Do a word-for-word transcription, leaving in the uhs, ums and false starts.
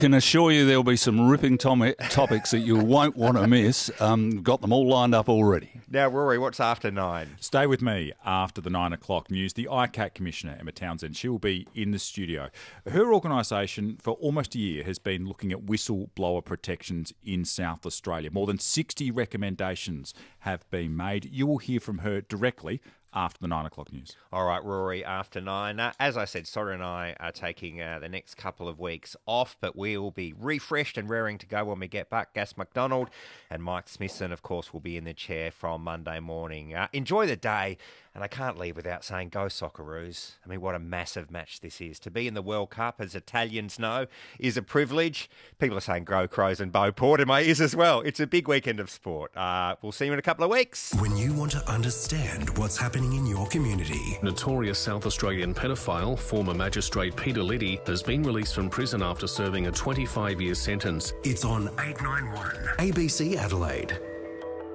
Can assure you there'll be some ripping tom- topics that you won't want to miss. Um, got them all lined up already. Now, Rory, what's after nine? Stay with me after the nine o'clock news. The I C A C Commissioner, Emma Townsend, she will be in the studio. Her organisation, for almost a year, has been looking at whistleblower protections in South Australia. More than sixty recommendations have been made. You will hear from her directly after the nine o'clock news. All right, Rory, after nine. Uh, as I said, Sora and I are taking uh, the next couple of weeks off, but we will be refreshed and raring to go when we get back. Gas McDonald and Mike Smithson, of course, will be in the chair from Monday morning. Uh, enjoy the day, and I can't leave without saying go Socceroos. I mean, what a massive match this is. To be in the World Cup, as Italians know, is a privilege. People are saying go Crows and Beauport in my ears as well. It's a big weekend of sport. Uh, we'll see you in a couple of weeks. When you want to understand what's happening in your community. Notorious South Australian pedophile, former magistrate Peter Liddy, has been released from prison after serving a twenty-five year sentence. It's on eight nine one A B C Adelaide.